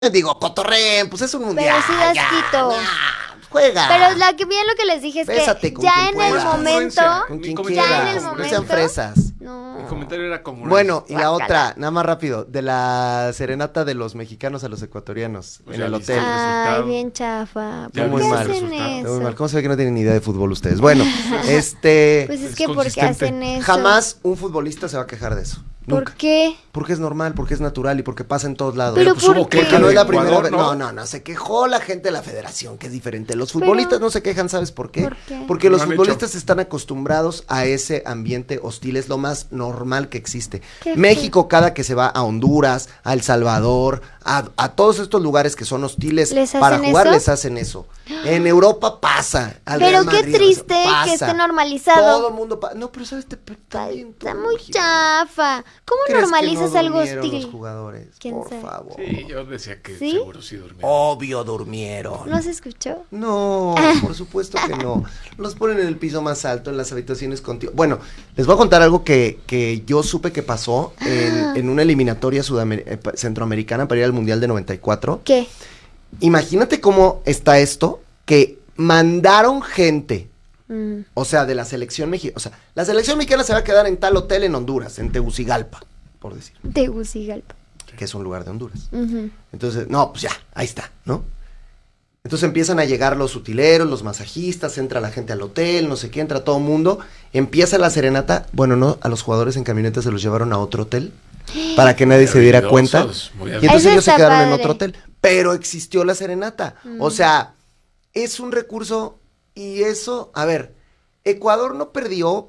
Digo, cotorreen, pues es un mundial. Pero sí das quito. Juega. Pero bien lo que les dije es Bésate que con ya quien en puedas. el momento, Con quien Mi quieras. ya en el No momento. sean fresas. No. Mi comentario era como... Bueno, y la Guácala. otra, nada más rápido, de la serenata de los mexicanos a los ecuatorianos Pues en ya el viste. hotel. Ah. Ay, resultado. bien chafa. Ya ¿Por muy qué mal. hacen Resultado. Muy eso? mal. ¿Cómo se ve que no tienen ni idea de fútbol ustedes? Bueno, Pues es Es que ¿por qué consistente. hacen eso? jamás un futbolista se va a quejar de eso. ¿Por Nunca. qué? Porque es normal, porque es natural y porque pasa en todos lados. Pero pues ¿por hubo qué? queja Porque no es la de primera Ecuador, vez. ¿no? No, se quejó la gente de la federación, que es diferente. Los futbolistas no se quejan, ¿sabes por qué? ¿Por qué? Porque Lo los han futbolistas están acostumbrados a ese ambiente hostil, es lo más normal que existe. Qué México, cada que se va a Honduras, a El Salvador, a todos estos lugares que son hostiles ¿Les para hacen jugar, eso? les hacen eso. En Europa pasa. Al Pero Real qué Madrid, triste pasa. que esté normalizado. Todo el mundo no, pero sabes, está bien Está todo, muy Jimena. chafa. ¿Cómo ¿Crees que normalizas no algo durmieron los hostil? jugadores? ¿Quién Por sabe? favor. Sí, yo decía que ¿Sí? seguro sí durmieron. Obvio durmieron. ¿No se escuchó? No, por supuesto que no. Los ponen en el piso más alto, en las habitaciones contigo. Bueno, les voy a contar algo que yo supe que pasó en una eliminatoria centroamericana para ir al Mundial de 94. ¿Qué? Imagínate cómo está esto, que mandaron gente, Mm. o sea, de la selección mexicana. O sea, la selección mexicana se va a quedar en tal hotel en Honduras, en Tegucigalpa, por decir, Tegucigalpa. que es un lugar de Honduras. Ujú. Entonces, no, pues ya, ahí está, ¿no? Entonces empiezan a llegar los utileros, los masajistas, entra la gente al hotel, no sé qué, entra todo el mundo, empieza la serenata, bueno, no, a los jugadores en camioneta se los llevaron a otro hotel para que nadie se diera cuenta. Habilidosos, muy Y habilidosos. entonces Eso ellos se está quedaron en padre. otro hotel, pero existió la serenata. O sea, es un recurso y eso, a ver, Ecuador no perdió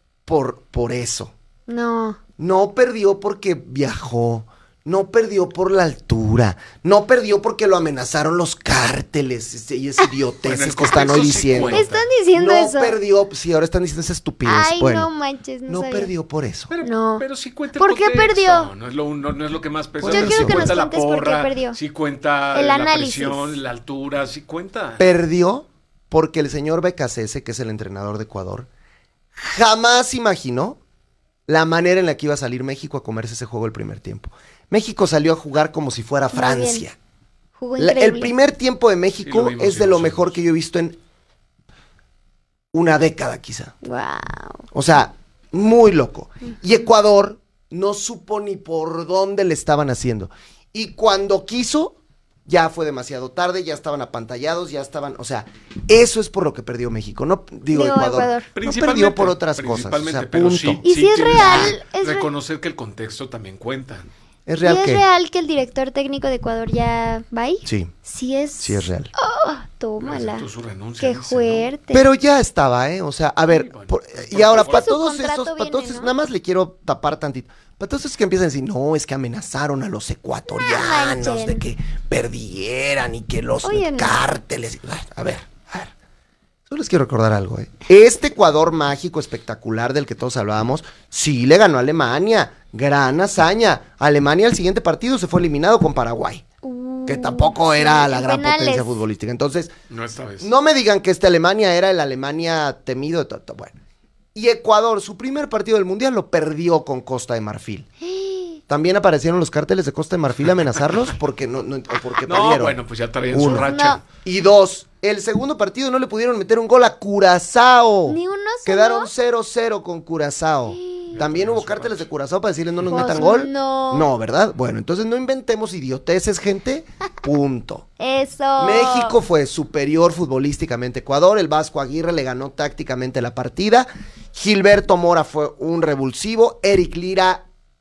por eso. No. No perdió porque viajó, no perdió por la altura, no perdió porque lo amenazaron los cárteles y esas idioteces Bueno, el que están hoy contexto sí diciendo. cuenta. Están diciendo No eso. perdió, sí, ahora están diciendo esa estupidez. Ay, Bueno, no manches, no sabía. perdió por eso. No. Pero sí cuenta el ¿Por qué contexto. perdió? No es lo que más pesa. Yo pero quiero sí que nos cuenta la cuentes por qué porra, perdió. sí cuenta El la análisis. presión, la altura, sí cuenta. Perdió porque el señor BKCS, que es el entrenador de Ecuador, jamás imaginó la manera en la que iba a salir México a comerse ese juego el primer tiempo. México salió a jugar como si fuera Muy Francia. bien. Jugó El increíble. primer tiempo de Sí, México lo vimos, es sí, de lo lo vimos. mejor que yo he visto en una década quizá. Wow. O sea, muy loco. Y Ecuador no supo ni por dónde le estaban haciendo. Y cuando quiso, ya fue demasiado tarde, ya estaban apantallados, ya estaban, o sea, eso es por lo que perdió México. No digo Digo, Ecuador. Ecuador. No perdió por otras cosas. O Principalmente, sea, pero punto. sí, Y si es tienes real, que es reconocer que el contexto también cuenta. ¿Es ¿Y real es que? real que el director técnico de Ecuador ya va ahí? Sí, Sí es. sí es real. Tómala. Aceptó su renuncia, Qué dice, ¿no? fuerte. Pero ya estaba, ¿eh? O sea, a ver, Sí, bueno. y ahora, Es que para su todos contrato estos, viene, ¿no? nada más le quiero tapar tantito. Para todos esos que empiezan a decir, no, es que amenazaron a los ecuatorianos manchen. de que perdieran y que los Oye, no. cárteles. A ver. Solo les quiero recordar algo, ¿eh? Este Ecuador mágico, espectacular, del que todos hablábamos, sí le ganó a Alemania. Gran hazaña. Alemania, el siguiente partido, se fue eliminado con Paraguay. Que tampoco era la en gran penales. potencia futbolística. Entonces, No esta vez. no me digan que esta Alemania era el Alemania temido de todo. Bueno. Y Ecuador, su primer partido del Mundial lo perdió con Costa de Marfil. También aparecieron los cárteles de Costa de Marfil a amenazarlos porque porque No, perdieron. bueno, pues ya traían Uno. su racha. No. Y dos, el segundo partido no le pudieron meter un gol a Curazao. Ni uno solo. Quedaron 0-0 con Curazao. También hubo su cárteles de Curazao para decirles no nos Pues metan gol. no. No, ¿verdad? Bueno, entonces no inventemos idioteces, gente. Punto. Eso. México fue superior futbolísticamente a Ecuador, el Vasco Aguirre le ganó tácticamente la partida, Gilberto Mora fue un revulsivo, Eric Lira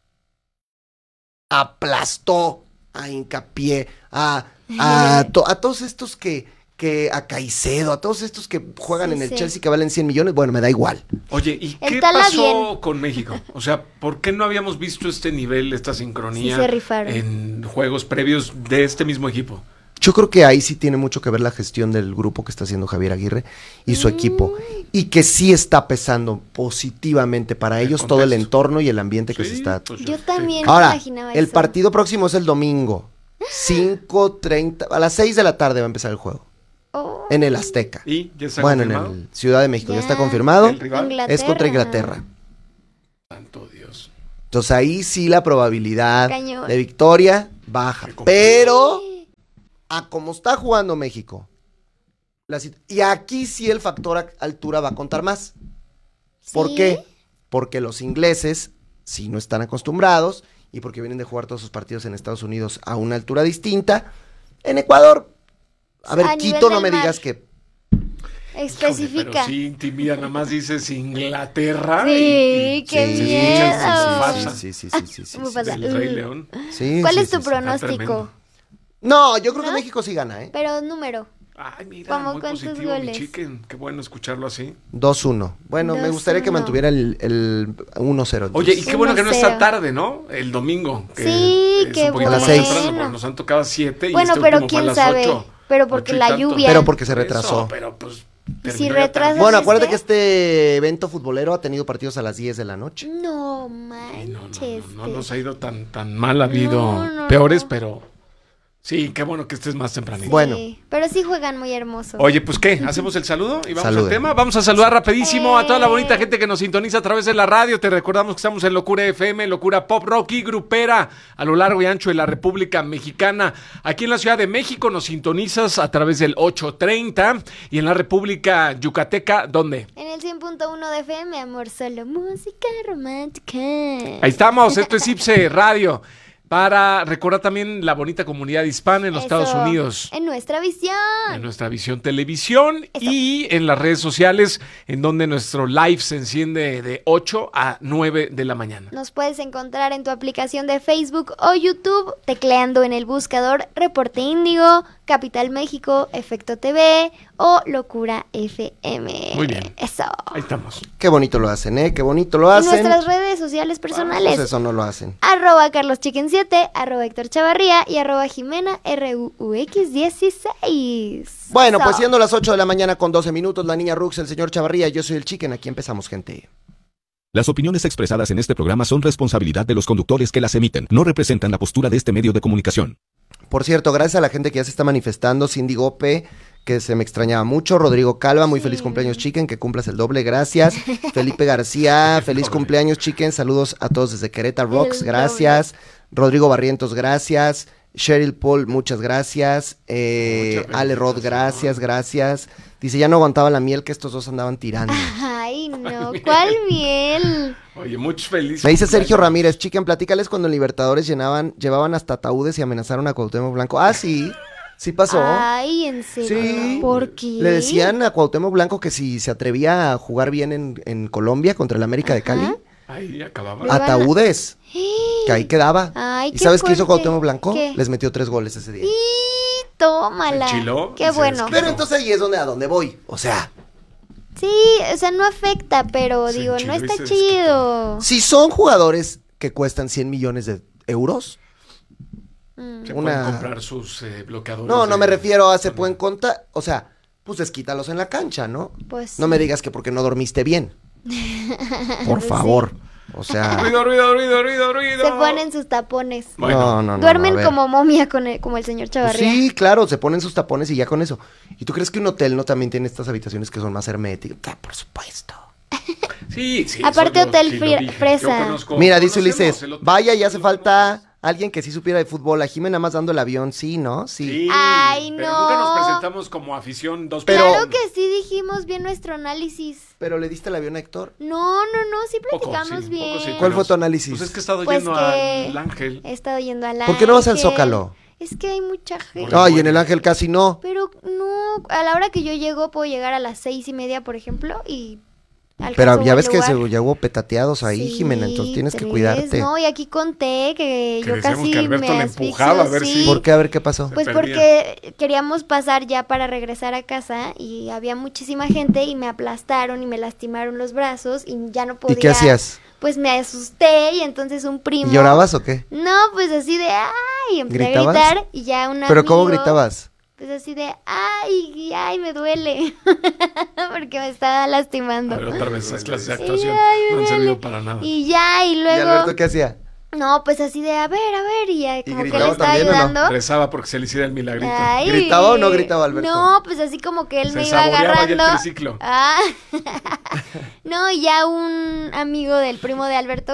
aplastó a Hincapié, a todos estos que a Caicedo, a todos estos que juegan Sí, en el sí. Chelsea que valen 100 millones, bueno, me da igual. Oye, ¿y El qué Tala pasó bien. con México? O sea, ¿por qué no habíamos visto este nivel, esta sincronía Sí se rifaron. en juegos previos de este mismo equipo? Yo creo que ahí sí tiene mucho que ver la gestión del grupo que está haciendo Javier Aguirre y su equipo. Y que sí está pesando positivamente para El ellos todo el contexto. entorno y el ambiente que Sí, se está... pues, Yo sí. también Ahora, me imaginaba el eso. partido próximo es el domingo. 5:30, a las 6 de la tarde va a empezar el juego. Oh, En el Azteca. ¿Y ya está Bueno, confirmado? en el Ciudad de México. Ya, Ya. está confirmado. ¿El rival? Es contra Inglaterra. Santo Dios. Entonces ahí sí la probabilidad Cañón. de victoria baja. Qué complicado. Pero a cómo está jugando México. Y aquí sí el factor altura va a contar más. ¿Por ¿Sí? qué? Porque los ingleses sí no están acostumbrados y porque vienen de jugar todos sus partidos en Estados Unidos a una altura distinta. En Ecuador, a ver, A nivel Quito, no del me mar. digas que... Especifica. Pero sí intimida, nada más dices Inglaterra. Sí, qué se miedo. escucha Mufasa. sí. Mufasa. Del Rey León. Sí, ¿Cuál sí, es tu sí, sí. pronóstico? tremendo. No, yo creo que ¿No? México sí gana, ¿eh? Pero número. Ay, mira, ¿Cómo muy cuántos positivo mi goles? chicken. Qué bueno escucharlo así. 2-1. Bueno, me gustaría que 2-1. mantuviera el 1-0. Oye, y qué bueno que no 1-0. está tarde, ¿no? El domingo. Que Sí, es qué un poquito bueno. más A las 6. temprano, porque nos han tocado 7 y Bueno, este pero último fue a quién las sabe. 8. Pero porque 8 y la tanto. lluvia. Pero porque se Por retrasó. eso, pero pues... ¿Y si terminó ya retrasas tarde. Bueno, este? acuérdate que este evento futbolero ha tenido partidos a las 10 de la noche. No Ay, manches. no nos ha ido tan mal, ha habido No, peores, no. pero sí, qué bueno que estés más tempranito. Bueno. Pero sí juegan muy hermoso. Oye, pues ¿qué? ¿Hacemos el saludo y vamos Saluden. al tema? Vamos a saludar rapidísimo a toda la bonita gente que nos sintoniza a través de la radio. Te recordamos que estamos en Locura FM, Locura Pop Rock y Grupera a lo largo y ancho de la República Mexicana. Aquí en la Ciudad de México nos sintonizas a través del 830 y en la República Yucateca, ¿dónde? En el 100.1 de FM, amor, solo música romántica. Ahí estamos, esto es Ipse Radio. Para recordar también la bonita comunidad hispana en los Eso, Estados Unidos. En nuestra visión. En nuestra visión televisión y en las redes sociales, en donde nuestro live se enciende de 8 a 9 de la mañana. Nos puedes encontrar en tu aplicación de Facebook o YouTube, tecleando en el buscador Reporte Índigo, Capital México, Efecto TV o Locura FM. Muy bien. Eso. Ahí estamos. Qué bonito lo hacen, ¿eh? Qué bonito lo En hacen. nuestras redes sociales personales. Pues eso no lo hacen. @CarlosChicken7, @Héctor Chavarría y @Jimena RUUX16. Bueno, Eso. pues siendo las 8 de la mañana con 12 minutos, la niña Rux, el señor Chavarría, yo soy el Chicken, aquí empezamos, gente. Las opiniones expresadas en este programa son responsabilidad de los conductores que las emiten. No representan la postura de este medio de comunicación. Por cierto, gracias a la gente que ya se está manifestando, Cindy Gope, que se me extrañaba mucho, Rodrigo Calva, muy feliz cumpleaños, Chicken, que cumplas el doble, gracias. Felipe García, feliz cumpleaños, Chicken, saludos a todos desde Querétaro Rocks, El gracias. Rodrigo Barrientos, gracias. Cheryl Paul, muchas gracias. Muchas Ale Rod, felicitaciones. gracias. Dice, ya no aguantaba la miel que estos dos andaban tirando. Ay, no, ¿cuál miel? Oye, muchos felices. Me dice Sergio Ramírez, Chicken, platícales cuando en Libertadores llevaban hasta ataúdes y amenazaron a Cuauhtémoc Blanco. Ah, sí, sí pasó. Ay, ¿en serio? Sí. ¿Por qué? Le decían a Cuauhtémoc Blanco que si se atrevía a jugar bien en Colombia contra el América de Cali, Ajá. Ahí acababa. Lo iban a- ataúdes, que ahí quedaba. Ay, ¿Y qué sabes qué hizo fuerte. Cuauhtémoc Blanco? ¿Qué? Les metió 3 goles ese día. Y tómala. Se enchiló y Qué se bueno. desquitó. Pero entonces ahí es a donde voy. O sea, Sí, o sea, no afecta, pero Se digo, no enchiló y está se chido. si son jugadores que cuestan 100 millones de euros, Mm. Se una- pueden comprar sus bloqueadores. no de- me refiero a se pueden contar, o sea, pues desquítalos en la cancha, ¿no? Pues No me digas que porque no dormiste bien. Por favor. O sea, Ruido. se ponen sus tapones. Bueno, no, Duermen a ver. como momia como el señor Pues Chavarría. sí, claro, se ponen sus tapones y ya con eso. ¿Y tú crees que un hotel no también tiene estas habitaciones que son más herméticas? Ah, por supuesto. Sí. Aparte, eso yo hotel sí lo dije. fresa. Yo conozco- Mira, dice conocemos Ulises, el hotel. vaya, ya hace falta alguien que sí supiera de fútbol. A Jimena más dando el avión, sí, ¿no? Sí. Sí, Ay, pero no. nunca nos presentamos como afición dos Pero- Claro que sí dijimos bien nuestro análisis. Pero le diste el avión a Héctor. No, sí Poco, platicamos sí, bien. poco sí, ¿Cuál pero- fue tu análisis? Pues es que he estado Pues yendo que- al Ángel. He estado yendo al ¿Por qué no vas al Ángel. Zócalo? Es que hay mucha gente. No. Ay, en el Ángel casi no. Pero no, a la hora que yo llego puedo llegar a las 6:30, por ejemplo, y alcanzo Pero ya buen ves que lugar. ya hubo petateados ahí, Sí, Jimena, entonces tienes que 3, cuidarte. No, y aquí conté que Que yo decíamos casi que Alberto me le asfixio, empujaba a ver sí. si- ¿Por qué? A ver qué pasó. Pues Se porque queríamos pasar ya para regresar a casa y había muchísima gente y me aplastaron y me lastimaron los brazos y ya no podía. ¿Y qué hacías? Pues me asusté y entonces un primo. ¿Y llorabas o qué? No, pues así de ay, empecé ¿Gritabas? a gritar y ya una ¿Pero cómo gritabas? Pues así de ay, me duele. Porque me estaba lastimando. A ver, otra vez esas clases de Y, actuación ay, me no han duele. servido para nada. Y ya, y ¿Y luego Alberto qué hacía? no, pues así de a ver, y ya como que le gritaba estaba también, ¿o no? ayudando. Rezaba porque se le hiciera el milagrito. Ay, ¿Gritaba o no gritaba Alberto? No, pues así como que él Se me iba saboreaba ya el agarrando. triciclo. Ah. No, y ya un amigo del primo de Alberto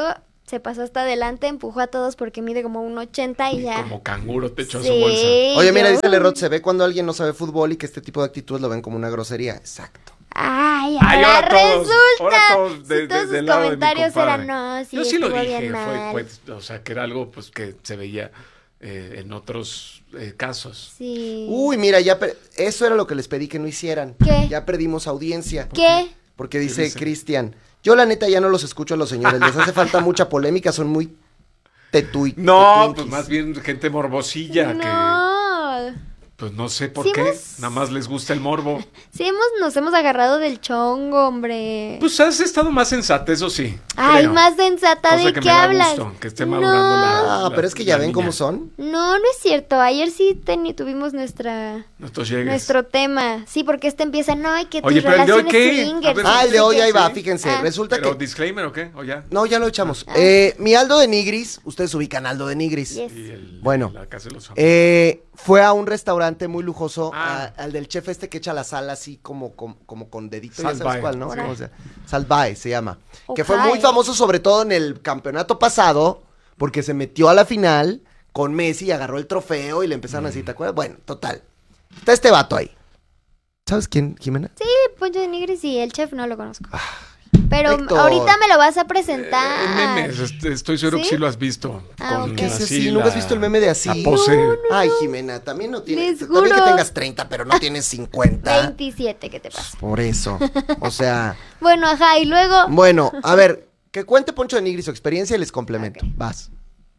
se pasó hasta adelante, empujó a todos porque mide como 1.80 y ya. Como canguro te echó a su Sí, bolsa. Oye, mira, yo- dice Lerot, se ve cuando alguien no sabe fútbol y que este tipo de actitudes lo ven como una grosería. Exacto. Ay, Ay, ahora ahora todos, resulta. ahora todos Si todos sus del lado de mi comentarios compadre. eran, no, sí, Yo sí lo estuvo dije, bien mal. o sea, que era algo pues que se veía en otros casos. Sí. Uy, mira, eso era lo que les pedí que no hicieran. ¿Qué? Ya perdimos audiencia. ¿Qué? Porque dice dice? Cristian, yo la neta ya no los escucho a los señores, les hace falta mucha polémica, son muy No, tetuinquis. pues más bien gente morbosilla que No. pues no sé por Sí qué, hemos- nada más les gusta el morbo. Sí, nos hemos agarrado del chongo, hombre. Pues has estado más sensata, eso sí. Ay, creo. más sensata, Cosa ¿de que qué me da hablas? gusto, que esté madurando Ah, la pero es que ya la ven niña. cómo son. No, no es cierto. Ayer sí tuvimos Nuestros llegues. nuestro tema. Sí, porque empieza, no, hay que tus Oye, pero el de hoy, relaciones ¿qué? swingers, A ver, Ah, el de hoy ahí va, Sí. fíjense, Ah. resulta ¿Pero que... disclaimer o qué? ¿O ya? No, ya lo echamos. Ah. Mi Aldo de Nigris, ustedes ubican a Aldo de Nigris. Yes. Y Bueno, la casa de los famosos. fue a un restaurante muy lujoso, Ah. al del chef este que echa la sal así como con dedito, ya Salt sabes Bae. cuál, ¿no? Sí. ¿Cómo se llama? Salt Bae se llama. Que Ok. fue muy famoso sobre todo en el campeonato pasado, porque se metió a la final con Messi y agarró el trofeo y le empezaron así, ¿te acuerdas? Bueno, total. Está este vato ahí. ¿Sabes quién, Jimena? Sí, Poncho de Nigris y el chef no lo conozco. Pero Héctor. ahorita me lo vas a presentar. Memes, estoy seguro que ¿Sí? sí lo has visto. Ah, con ok. ¿Qué es así así? ¿Nunca has visto el meme de así? La pose. Ay, Jimena, también no tienes. Les También que juro. tengas 30, pero no tienes 50. 27, ¿qué te pasa? Por eso. O sea. Bueno, ajá, y luego... Bueno, a ver, que cuente Poncho de Nigris su experiencia y les complemento. Vas.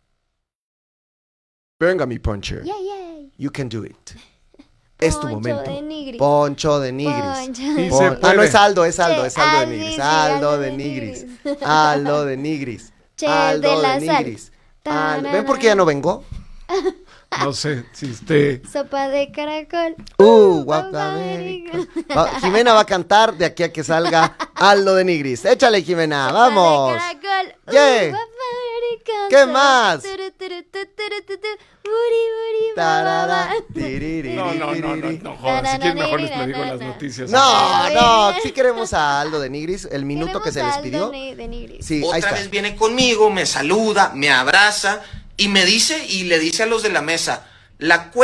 Venga, mi Poncho. Yeah, yeah. You can do it. Es tu Poncho momento. de Nigris. Poncho de Nigris. Poncho Sí, de se Ah, no, puede. es Aldo de Che, Nigris. sí, sí, Aldo de Nigris. Aldo de Nigris. Che, Aldo de la de sal. Nigris. ¿Ven por qué ya no vengo? No sé si esté. Sopa de caracol. Guapa América. Jimena va a cantar de aquí a que salga Aldo de Nigris. Échale, Jimena, vamos. Sopa de caracol. Yeah. Guapa América. ¿Qué más? Turu, turu, tu, turu, tu, tu. Buri, buri, ba, ba, Tarara, ba. tiriri, No tiriri. jodas. Si quieren, mejor les platico las noticias. No, sí queremos a Aldo de Nigris, el minuto que se Queremos les a Aldo pidió. de Nigris. Sí, ahí Otra está. vez viene conmigo, me saluda, me abraza y me dice y le dice a los de la mesa, la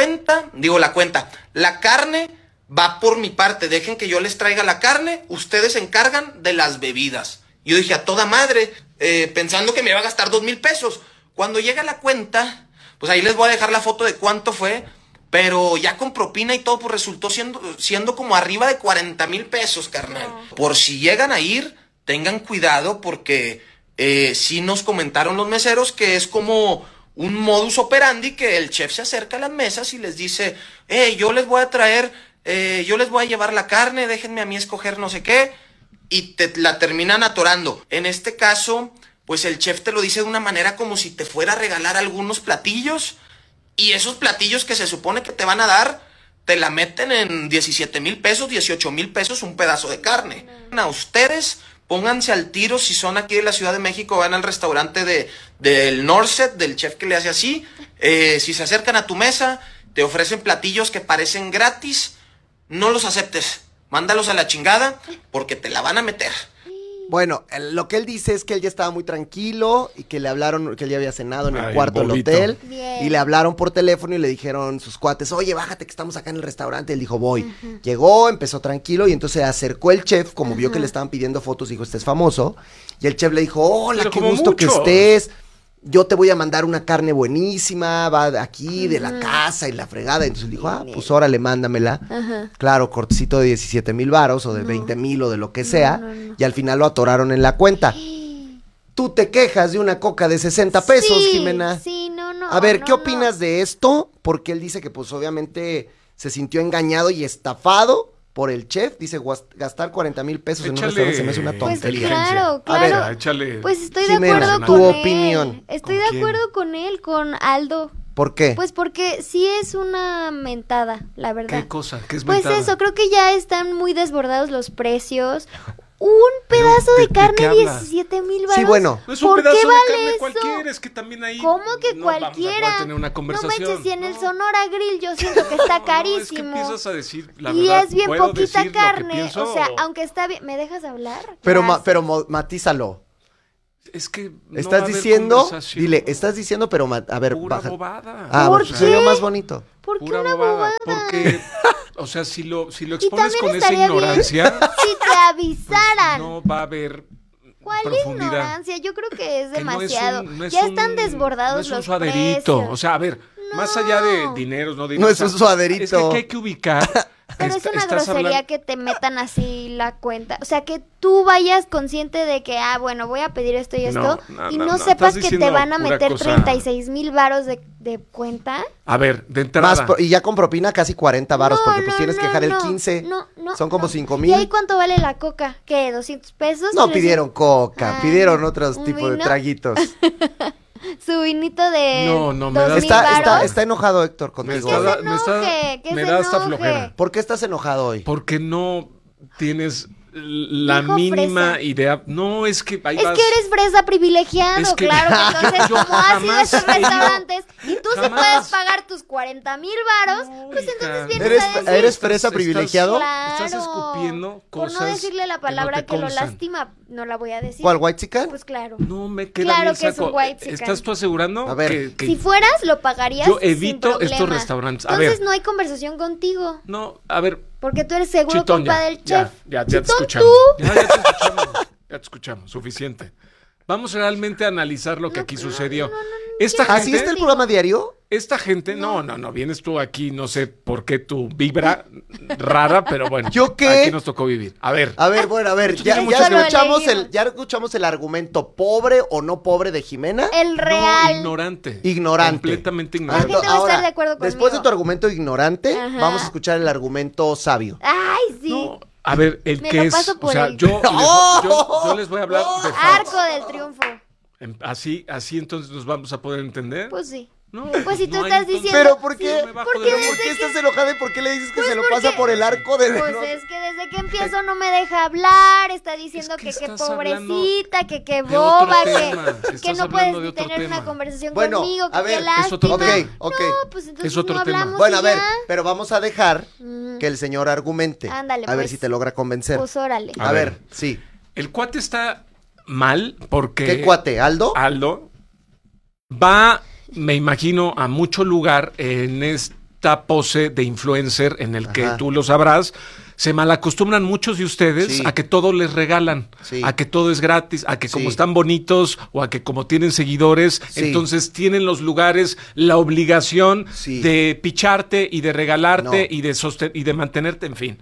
carne va por mi parte, dejen que yo les traiga la carne, ustedes se encargan de las bebidas. Yo dije, a toda madre, pensando que me iba a gastar 2,000 pesos. Cuando llega la cuenta, pues ahí les voy a dejar la foto de cuánto fue, pero ya con propina y todo, pues resultó siendo como arriba de 40,000 pesos, carnal. Por si llegan a ir, tengan cuidado porque sí nos comentaron los meseros que es como un modus operandi que el chef se acerca a las mesas y les dice, yo les voy a traer, yo les voy a llevar la carne, déjenme a mí escoger no sé qué, y te la terminan atorando. En este caso, pues el chef te lo dice de una manera como si te fuera a regalar algunos platillos, y esos platillos que se supone que te van a dar, te la meten en 17,000 pesos, 18,000 pesos un pedazo de carne. A ustedes, pónganse al tiro si son aquí de la Ciudad de México, van al restaurante del Norset, del chef que le hace así. Si se acercan a tu mesa, te ofrecen platillos que parecen gratis, no los aceptes. Mándalos a la chingada porque te la van a meter. Bueno, lo que él dice es que él ya estaba muy tranquilo y que le hablaron, que él ya había cenado en el Ay, cuarto del bobito. hotel. Bien. Y le hablaron por teléfono y le dijeron sus cuates, oye, bájate que estamos acá en el restaurante. Él dijo, voy. Llegó, empezó tranquilo y entonces se acercó el chef, como vio que le estaban pidiendo fotos, dijo, este es famoso. Y el chef le dijo, hola, Pero qué como gusto que muchos. estés. Yo te voy a mandar una carne buenísima, va de aquí, de la casa y la fregada. Entonces él dijo, pues órale, mándamela. Ajá. Claro, cortecito de 17,000 varos o de 20,000 o de lo que sea. no. Y al final lo atoraron en la cuenta. Tú te quejas de una coca de 60 pesos, Sí, Jimena. Sí, no. A ver, no, ¿qué no. opinas de esto? Porque él dice que pues obviamente se sintió engañado y estafado por el chef. Dice, gastar 40,000 pesos en un Échale restaurante se me hace una Pues tontería. claro, A ver, claro. échale. Pues estoy Jimena, de acuerdo tu con opinión. él. Estoy ¿Con de quién? acuerdo con él, con Aldo. ¿Por qué? Pues porque sí es una mentada, la verdad. ¿Qué cosa? ¿Qué es Pues mentada? eso, creo que ya están muy desbordados los precios. Un pedazo ¿de de carne, qué hablas? 17,000 varos. Sí, bueno. No es un ¿Por pedazo qué de vale carne eso? cualquiera, es que también ahí ¿Cómo que no vamos a cualquiera? poder tener una No conversación. manches, y en el Sonora Grill yo siento que está No, carísimo. es que empiezas a decir la y verdad. es bien ¿Puedo poquita decir lo que carne. pienso O sea, o- aunque está bien. ¿Me dejas hablar? Pero, Gracias. matízalo. Es que no va a ¿Estás haber diciendo? conversación. Dile, estás diciendo, pero a ver, Pura baja. bobada. Ah, ¿Por pues se oyó qué? más bonito. ¿Por qué Pura una bobada. bobada? Porque, o sea, si lo expones también con esa estaría bien ignorancia, si te avisaran. no va a haber ¿Cuál profundidad. ignorancia? Yo creo que es Que no es demasiado. un- no es Ya un- están desbordados no es un los suaderito. precios. O sea, a ver, más No. allá de dineros, no No dineros. es un suaderito. Es que aquí hay que ubicar. Pero es una estás grosería hablando- que te metan así la cuenta. O sea, que tú vayas consciente de que, bueno, voy a pedir esto y esto. No, y no, no, no, sepas estás que te diciendo van a pura meter cosa. 36,000 varos de cuenta. A ver, de entrada. Y ya con propina casi 40 varos, No, porque pues no, tienes que no, dejar el no, 15. no, Son como no. 5,000. ¿Y ahí cuánto vale la coca? ¿Qué? ¿200 pesos? No 300? pidieron coca, Ah, pidieron otros ¿un tipos de vino? traguitos. Su vinito de No, me 2,000 das- varos. Está enojado Héctor Me contigo. Que está- se me está- enoje, que me se da hasta enoje. flojera. ¿Por qué estás enojado hoy? Porque no tienes la Dijo mínima fresa. idea. No, es que ahí Es vas. que eres fresa privilegiado, Es que- claro. Que entonces, Yo como has ido a jamás esos he ido. restaurantes y tú sí Jamás. puedes pagar tus 40,000 varos, No, pues hija. entonces vienes ¿Eres- a decir... eres fresa privilegiado? Claro. Estás escupiendo Por cosas no decirle la palabra que no te que lo constan. lastima, no la voy a decir. ¿Cuál, white chicken? Pues claro. No me queda Claro bien que es saco. un white chicken. ¿Estás tú asegurando A ver. que Si fueras, lo pagarías Yo sin evito estos problema. restaurantes. A Entonces ver. no hay conversación contigo, no, a ver, porque tú eres seguro Chitón, compa ya, del chef. ya te Chitón, escuchamos. tú. Ya te escuchamos. Ya te escuchamos, suficiente. Vamos realmente a analizar lo que aquí sucedió. Esta ¿Así gente, está el programa diario? esta gente, no, vienes tú aquí, no sé por qué tu vibra rara, pero bueno. ¿Yo qué? Aquí nos tocó vivir. A ver, A ver, bueno, a ver, ya tiene mucho que ver. ya escuchamos el argumento pobre o no pobre de Jimena. El no, real. ignorante. Ignorante. Completamente La ignorante. gente va a estar de acuerdo después de conmigo. tu argumento ignorante, Ajá. vamos a escuchar el argumento sabio. Ay, sí. No, a ver, el Me que lo es, paso o por sea, el- yo les voy a hablar de facts. Arco del triunfo. Así entonces nos vamos a poder entender. Pues sí. No, Pues si tú no hay estás entonces- diciendo... Pero ¿por qué? Sí, me bajo ¿Por de qué la- ¿Pero por qué estás enojada y por qué le dices que se lo porque- pasa por el arco de... Pues no? es que desde que empiezo no me deja hablar, está diciendo Es que que qué estás hablando pobrecita, que qué de boba, otro tema, que estás no hablando puedes de ni otro tener tema. una conversación Bueno, conmigo, que a ver, qué lástima. es otro tema. Ok. No, pues entonces Es otro no tema. hablamos Bueno, y a ver, ya. pero vamos a dejar Ujú. que el señor argumente. Ándale, a ver pues. si te logra convencer. Pues órale. A A ver. ver, sí. El cuate está mal porque ¿Qué cuate? ¿Aldo? Aldo va, me imagino, a mucho lugar en esta pose de influencer en el que Ajá. tú lo sabrás. Se malacostumbran muchos de ustedes Sí. a que todo les regalan, Sí. a que todo es gratis, a que como Sí. están bonitos o a que como tienen seguidores, Sí. entonces tienen los lugares la obligación Sí. de picharte y de regalarte No. y de mantenerte, en fin.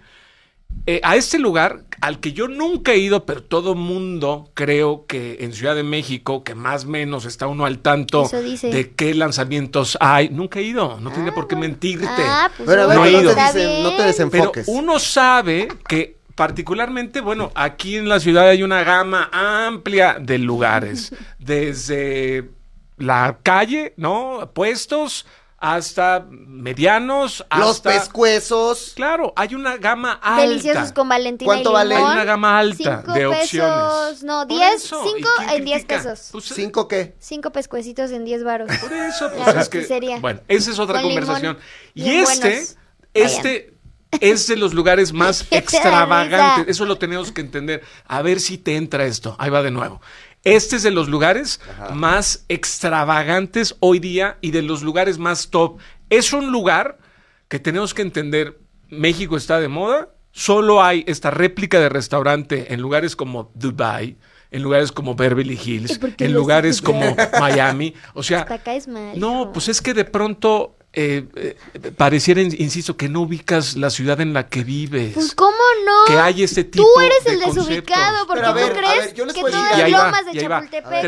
A este lugar, al que yo nunca he ido, pero todo mundo, creo que en Ciudad de México, que más o menos está uno al tanto Eso dice. de qué lanzamientos hay, nunca he ido, no tiene por qué bueno. mentirte. Ah, pues Pero a ver, No he no, ido. te dicen- no te bien. desenfoques. Pero uno sabe que particularmente, bueno, aquí en la ciudad hay una gama amplia de lugares, desde la calle, ¿no? Puestos hasta medianos, Los hasta... pescuezos. Claro, hay una gama alta. Deliciosos con Valentina ¿Cuánto y vale? limón. Hay una gama alta 5 de pesos, opciones. no, Por 10, eso, 5 ¿y quién en 10 critica? pesos. Pues, ¿5 qué? 5 pescuecitos en 10 varos. por eso, pues La es que, rosticería. bueno, esa es otra Con conversación. limón. Y Bien buenos. es de los lugares más Qué te da extravagantes. risa. Eso lo tenemos que entender. A ver si te entra esto. Ahí va de nuevo. Este es de los lugares más extravagantes hoy día y de los lugares más top. Es un lugar que tenemos que entender. México está de moda. Solo hay esta réplica de restaurante en lugares como Dubai, en lugares como Beverly ¿Y Hills, por qué en les lugares dices como Miami. O sea, Hasta caes mal. no, hijo. pues es que de pronto pareciera, insisto, que no ubicas la ciudad en la que vives. Pues cómo no. Que hay este tipo Tú eres de el desubicado, conceptos. porque Pero a ver, tú a crees ver, yo les que puedo todo decir- Y es ahí va, lomas de y ahí va. Chapultepec.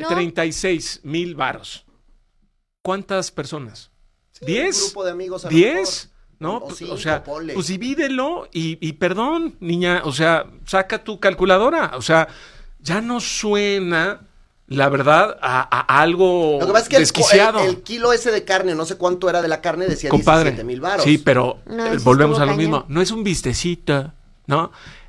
36,000 varos. ¿Cuántas personas? Sí, ¿10? un grupo de amigos a lo ¿10? mejor. ¿No? O Pues, cinco, o sea, ponle. pues divídelo y perdón, niña, o sea, saca tu calculadora. O sea, ya no suena, la verdad, a algo Lo que pasa es que desquiciado. el kilo ese de carne, no sé cuánto era de la carne, decía Compadre, 17,000 varos. sí, pero No, sí volvemos estuvo a lo cañón. mismo. No es un vistecito, ¿no?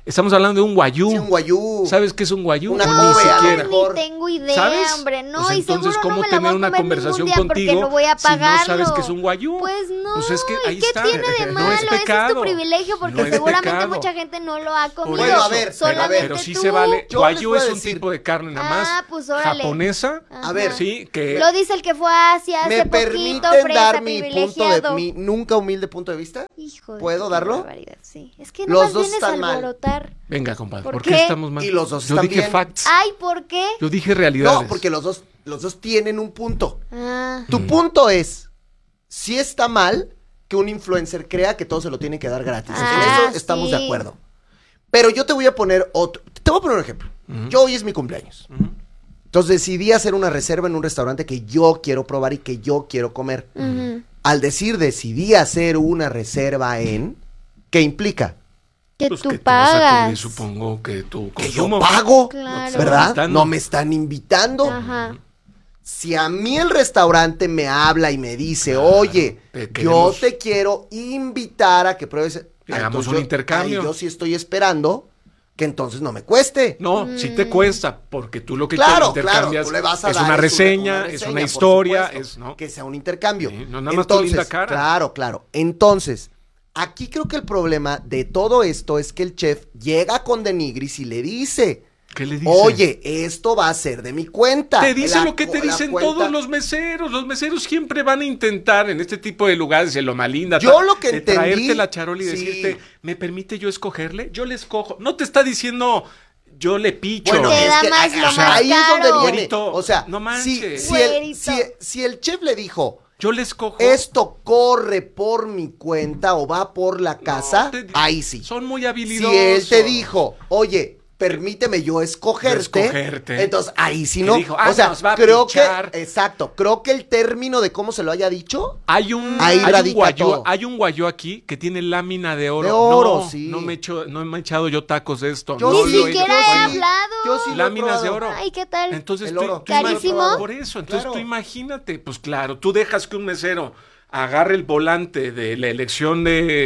Estamos hablando de un guayú. Sí, un guayú. ¿Sabes qué es un guayú? Una O Kobe, ni a lo siquiera. mejor. Ni tengo idea, ¿Sabes? hombre. No, Pues y entonces, seguro ¿cómo no me la voy tener a una comer conversación ningún día contigo porque no voy a si no pagarlo? sabes que es un guayú? Pues no. Pues es que ahí ¿Y qué está. tiene de No malo? es Ese es pecado. tu privilegio porque No es seguramente pecado. mucha gente no lo ha comido. Bueno, a ver, solamente pero sí tú. se vale. Yo les Guayú voy a es un decir- tipo de carne nada más Pues órale. japonesa. A ver, Sí, que Lo dice el que fue a Asia hace ¿me poquito, permiten fresa, dar mi punto de privilegiado. mi nunca humilde punto de vista? Hijo de ¿Puedo qué darlo? barbaridad, sí. Es que Los nomás dos vienes a están mal. alborotar. venga, compadre, ¿Por ¿por qué qué? estamos mal? Y los dos Yo están dije bien. facts. Ay, ¿por qué? Yo dije realidades. No, porque los dos tienen un punto. Ah, Tu punto es, si está mal que un influencer crea que todo se lo tiene que dar gratis. En eso estamos de sí. acuerdo. Pero yo te voy a poner te voy a poner un ejemplo. Yo hoy es mi cumpleaños. Entonces decidí hacer una reserva en un restaurante que yo quiero probar y que yo quiero comer. ujú. Al decir decidí hacer una reserva ¿qué implica? Que Pues tú que te vas a pagas. cubrir, supongo que tu Que yo consumo. pago, Claro. ¿verdad? Invitando. No me están invitando. Ajá. Si a mí el restaurante me habla y me dice, oye, te yo queremos- te quiero invitar a que pruebes. Que hagamos entonces un yo- intercambio. ahí yo sí estoy esperando que entonces no me cueste. No, sí te cuesta, porque tú lo que Claro, te claro, intercambias tú le vas a es dar una es reseña, es reseña, una por historia, supuesto, es, ¿no? que sea un intercambio. Sí, no nada más tu linda cara. Claro. Entonces, aquí creo que el problema de todo esto es que el chef llega con Denigris y le dice, ¿Qué le dice? oye, esto va a ser de mi cuenta. Te dice La lo que te la dicen cuenta- todos los meseros. Los meseros siempre van a intentar en este tipo de lugares, en Loma Linda, Yo lo que de entendí- traerte la charola y sí. decirte, ¿me permite yo escogerle? Yo le escojo. No te está diciendo, yo le picho. Bueno, Te es da que más lo más ahí es donde caro. viene. Güerito, O sea, no si, manches. si el, Güerito. si el chef le dijo, Yo le escojo. esto corre por mi cuenta o va por la casa, No, te- ahí sí. Son muy Si habilidosos. él te dijo, oye, permíteme yo escogerte, entonces ahí sí Que no. dijo, o sea, nos va a creo pichar. creo que el término de cómo se lo haya dicho, Hay un, Ahí hay un radica guayú, todo. hay un guayú aquí que tiene lámina de oro. De oro, no, sí. No me he echado yo tacos de esto. Yo no Ni sí, lo he siquiera hecho. he hablado. yo sí lo he Láminas de probado. oro. Ay, ¿qué tal? Entonces El tú, oro. tú Carísimo. por eso, entonces Claro. tú imagínate, pues claro, tú dejas que un mesero agarre el volante de la elección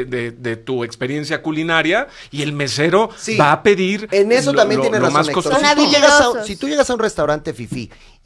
de tu experiencia culinaria y el mesero Sí. va a pedir En eso también tienes lo razón, más Héctor. costoso. Son habilidosos. Si tú llegas a un restaurante fifí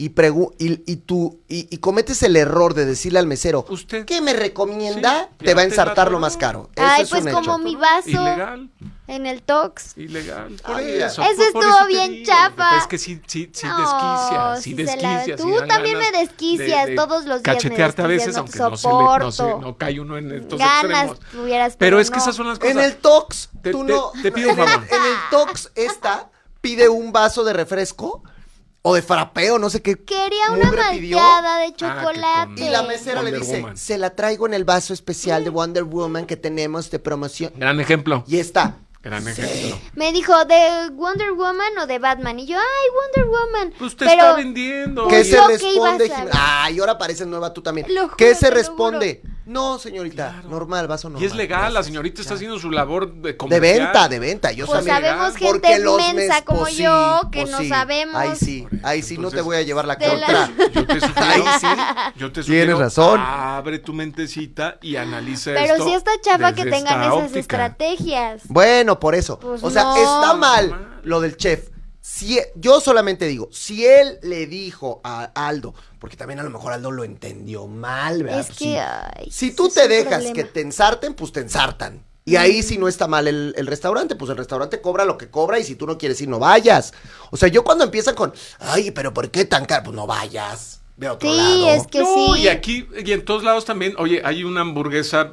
y cometes el error de decirle al mesero, Usted. ¿qué me recomienda? Sí, te va a ya te ensartar la lo más atoró. caro. Eso Ay, es pues un como hecho. mi vaso Ilegal. en el Tox. Ilegal. Ay, Por eso estuvo por eso te bien digo, chafa. Es que sí No, desquicia, sí sí se la- desquicia. tú también me desquicias, todos los días me cachetearte a veces, desquicias, no aunque soporto. no cae uno en estos Ganas extremos. tuvieras, Pero es no. que esas son las cosas. En el Tox, Te- tú te- no. te pido un en el- favor. En el Tox, pide un vaso de refresco o de frapeo, no sé qué. Quería una mugre pidió. malteada de qué chocolate. Y la mesera le Wonder dice, Woman. se la traigo en el vaso especial de Wonder Woman que tenemos de promoción. Gran ejemplo. Y está. Gran ejemplo. Me dijo, ¿de Wonder Woman o de Batman? Y yo, ay, Wonder Woman. Pues te Pero está vendiendo. ¿Qué Pues se yo qué iba a responde? saber. Ay, ahora pareces nueva tú también. Lo juro, ¿Qué se te lo responde? No, señorita, normal, vaso normal. Y es legal, la gracias. señorita está haciendo su labor de De comercial. venta, yo Pues también. sabemos Porque gente los mensa como pues sí, yo, que pues no sí. sabemos. Ahí sí, no te Entonces, voy a llevar la de contra. Yo te sugiero, Ahí sí. yo te Tienes sugiero, razón. abre tu mentecita y analiza Pero esto sí está chafa desde que tengan esta esas óptica. estrategias. Bueno, por eso. Pues o sea, no. está mal lo del chef. Yo solamente digo, si él le dijo a Aldo, porque también a lo mejor Aldo lo entendió mal, ¿verdad? Es Pues que, sí. ay, Si ese tú es te un dejas problema. que te ensarten, pues te ensartan. Y ahí sí no está mal el restaurante, pues el restaurante cobra lo que cobra y si tú no quieres ir, no vayas. O sea, yo cuando empiezan con, ay, pero ¿por qué tan caro? Pues no vayas, ve a otro Sí, lado. es que No, sí. y aquí, y en todos lados también, oye, hay una hamburguesa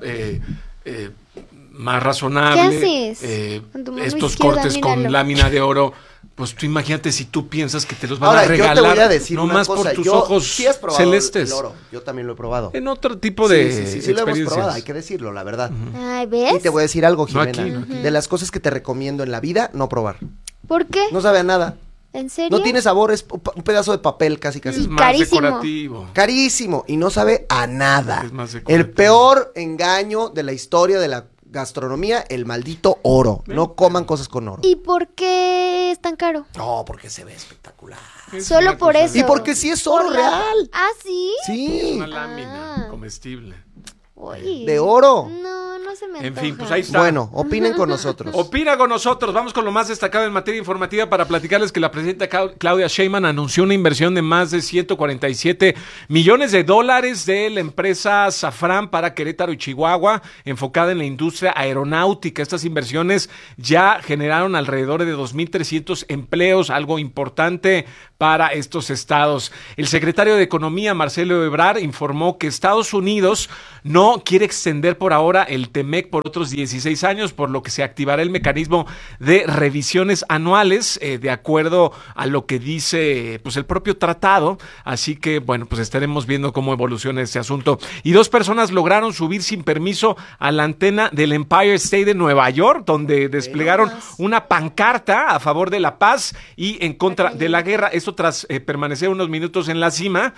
más razonable. ¿Qué haces? Con tu mano Estos izquierda, cortes con míralo. lámina de oro. Pues tú imagínate si tú piensas que te los van Ahora, a regalar. yo te voy a decir una nomás cosa. por tus yo, ojos sí has probado celestes. el oro, yo también lo he probado. En otro tipo de sí, lo hemos experiencias. probado, hay que decirlo, la verdad. Ay, Y ¿ves? te voy a decir algo, No Jimena. aquí, no aquí. De las cosas que te recomiendo en la vida, no probar. ¿Por qué? No sabe a nada. ¿En serio? No tiene sabor, es un pedazo de papel casi Es casi. Y más carísimo. decorativo. Carísimo y no sabe a nada. Es más decorativo. El peor engaño de la historia de la gastronomía, el maldito oro. No coman cosas con oro. ¿Y por qué es tan caro? No, porque se ve espectacular. Es Solo una por cosa- eso. Y porque sí es oro Por la- real. ¿Ah, sí? Es Sí, una lámina Ah. comestible. Oye. de oro. No se me En fin, pues ahí está. Bueno, opinen con nosotros. Opina con nosotros. Vamos con lo más destacado en materia informativa para platicarles que la presidenta Claudia Sheinbaum anunció una inversión de más de $147 millones de la empresa Safran para Querétaro y Chihuahua, enfocada en la industria aeronáutica. Estas inversiones ya generaron alrededor de 2,300 empleos, algo importante para estos estados. El secretario de Economía, Marcelo Ebrard, informó que Estados Unidos no quiere extender por ahora el TEMEC por otros 16 años, por lo que se activará el mecanismo de revisiones anuales, de acuerdo a lo que dice pues el propio tratado. Así que, bueno, pues estaremos viendo cómo evoluciona este asunto. Y 2 personas lograron subir sin permiso a la antena del Empire State de Nueva York, donde desplegaron una pancarta a favor de la paz y en contra de la guerra. Esto tras permanecer unos minutos en la cima.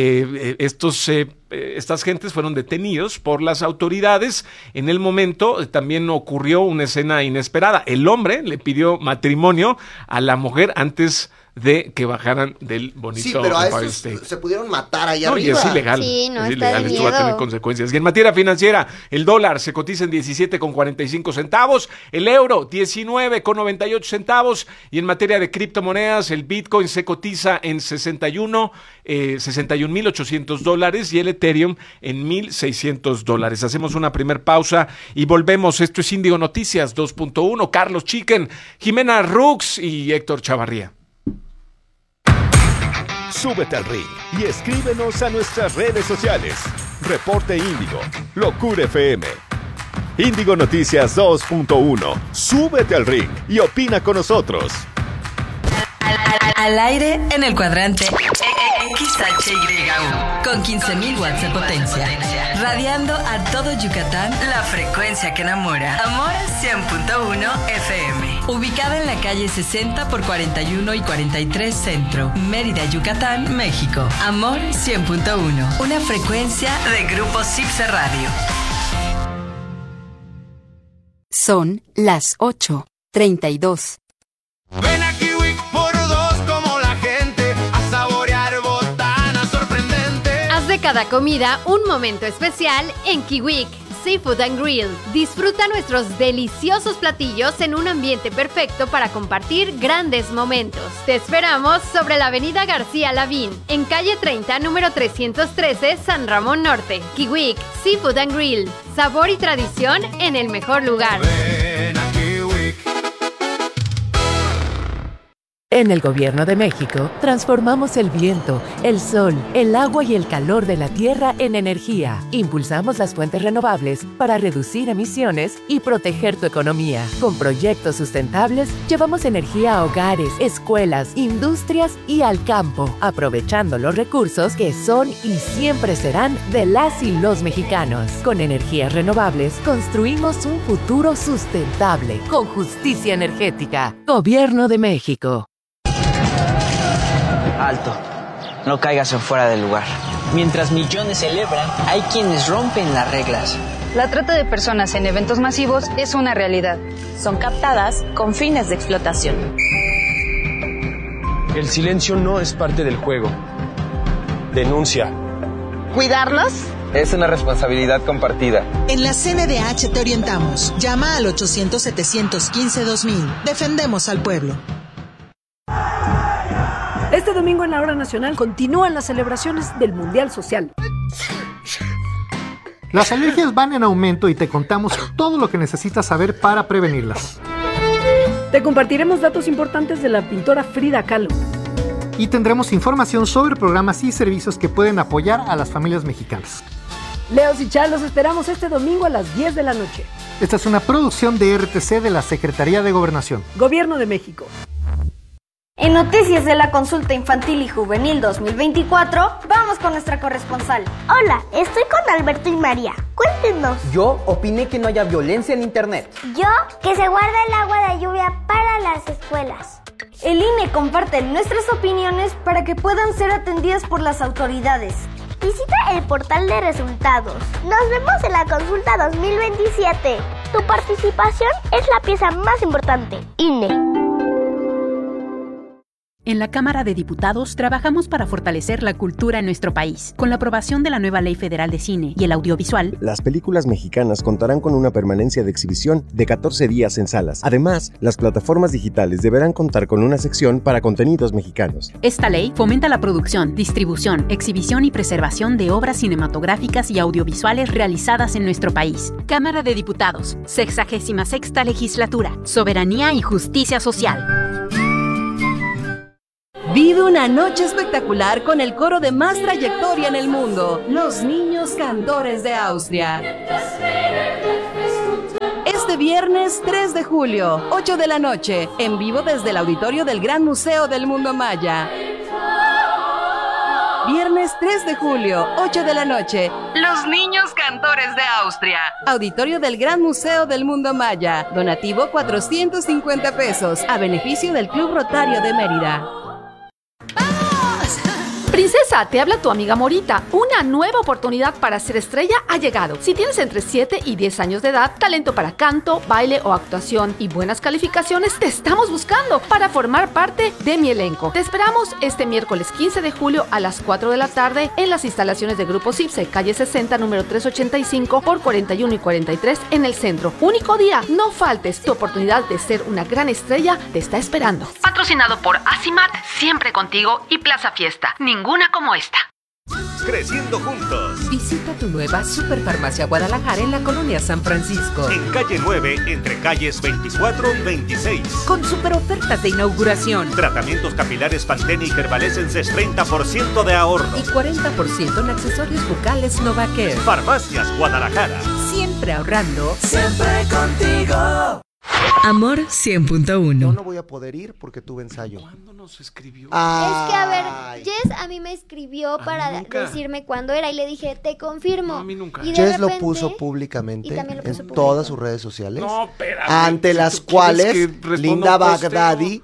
Estas gentes fueron detenidos por las autoridades. En el momento también ocurrió una escena inesperada. El hombre le pidió matrimonio a la mujer antes de que bajaran del bonito. Sí, pero a Empire estos State. se pudieron matar allá No, arriba. y es ilegal. Sí, no, es está ilegal, de esto va a tener miedo. consecuencias. Y en materia financiera, el dólar se cotiza en 17,45 centavos, el euro 19,98 centavos, y en materia de criptomonedas, el Bitcoin se cotiza en 61,800 dólares y el Ethereum en $1,600. Hacemos una primer pausa y volvemos. Esto es Índigo Noticias 2.1. Carlos Chicken, Jimena Rux y Héctor Chavarría. Súbete al ring y escríbenos a nuestras redes sociales. Reporte Índigo, Locura FM. Índigo Noticias 2.1. Súbete al ring y opina con nosotros. Al aire en el cuadrante XHYU con 15,000 watts de potencia, radiando a todo Yucatán, la frecuencia que enamora. Amor 100.1 FM, ubicada en la calle 60 por 41 y 43 Centro, Mérida, Yucatán, México. Amor 100.1, una frecuencia de Grupo Cipse Radio. Son las 8:32. Ven a Kiwi por 2 como la gente a saborear botanas sorprendentes. Haz de cada comida un momento especial en Kiwik Seafood and Grill. Disfruta nuestros deliciosos platillos en un ambiente perfecto para compartir grandes momentos. Te esperamos sobre la avenida García Lavín, en calle 30, número 313, San Ramón Norte. Kiwik Seafood and Grill. Sabor y tradición en el mejor lugar. Ven a Kiwi. En el Gobierno de México, transformamos el viento, el sol, el agua y el calor de la tierra en energía. Impulsamos las fuentes renovables para reducir emisiones y proteger tu economía. Con proyectos sustentables, llevamos energía a hogares, escuelas, industrias y al campo, aprovechando los recursos que son y siempre serán de las y los mexicanos. Con energías renovables, construimos un futuro sustentable, con justicia energética. Gobierno de México. Alto, no caigas en fuera del lugar. Mientras millones celebran, hay quienes rompen las reglas. La trata de personas en eventos masivos es una realidad. Son captadas con fines de explotación. El silencio no es parte del juego. Denuncia. ¿Cuidarlos? Es una responsabilidad compartida. En la CNDH te orientamos. Llama al 800-715-2000. Defendemos al pueblo. Este domingo en la Hora Nacional continúan las celebraciones del Mundial Social. Las alergias van en aumento y te contamos todo lo que necesitas saber para prevenirlas. Te compartiremos datos importantes de la pintora Frida Kahlo. Y tendremos información sobre programas y servicios que pueden apoyar a las familias mexicanas. Leos y Char, los esperamos este domingo a las 10 de la noche. Esta es una producción de RTC de la Secretaría de Gobernación. Gobierno de México. En Noticias de la Consulta Infantil y Juvenil 2024, vamos con nuestra corresponsal. Hola, estoy con Alberto y María. Cuéntenos. Yo opiné que no haya violencia en internet. Yo, que se guarda el agua de lluvia para las escuelas. El INE comparte nuestras opiniones para que puedan ser atendidas por las autoridades. Visita el portal de resultados. Nos vemos en la consulta 2027. Tu participación es la pieza más importante. INE. En la Cámara de Diputados trabajamos para fortalecer la cultura en nuestro país. Con la aprobación de la nueva Ley Federal de Cine y el Audiovisual, las películas mexicanas contarán con una permanencia de exhibición de 14 días en salas. Además, las plataformas digitales deberán contar con una sección para contenidos mexicanos. Esta ley fomenta la producción, distribución, exhibición y preservación de obras cinematográficas y audiovisuales realizadas en nuestro país. Cámara de Diputados, 66ª Legislatura, Soberanía y Justicia Social. Vive una noche espectacular con el coro de más trayectoria en el mundo, los Niños Cantores de Austria. Este viernes 3 de julio, 8 de la noche, en vivo desde el auditorio del Gran Museo del Mundo Maya. Viernes 3 de julio, 8 de la noche, los Niños Cantores de Austria. Auditorio del Gran Museo del Mundo Maya. Donativo 450 pesos, a beneficio del Club Rotario de Mérida. Princesa, te habla tu amiga Morita. Una nueva oportunidad para ser estrella ha llegado. Si tienes entre 7 y 10 años de edad, talento para canto, baile o actuación y buenas calificaciones, te estamos buscando para formar parte de mi elenco. Te esperamos este miércoles 15 de julio a las 4 de la tarde en las instalaciones de Grupo Cipse, calle 60, número 385 por 41 y 43 en el centro. Único día, no faltes. Tu oportunidad de ser una gran estrella te está esperando. Patrocinado por Asimat, siempre contigo, y Plaza Fiesta. Ninguna como esta. Creciendo juntos. Visita tu nueva Superfarmacia Guadalajara en la colonia San Francisco. En calle 9, entre calles 24 y 26. Con super ofertas de inauguración. Tratamientos capilares Pantene y Herbalescences 30% de ahorro. Y 40% en accesorios bucales Novacare. Farmacias Guadalajara. Siempre ahorrando. Siempre contigo. Amor 100.1. Yo no voy a poder ir porque tuve ensayo. ¿Cuándo nos escribió? Es que, a ver, Jess a mí me escribió para decirme cuándo era y le dije, te confirmo. No, a mí nunca. Y de Jess lo repente- puso públicamente y también lo puso en público. todas sus redes sociales. No, espérame. Ante Si las tú quieres cuales que responda Linda un posteo. Baghdadi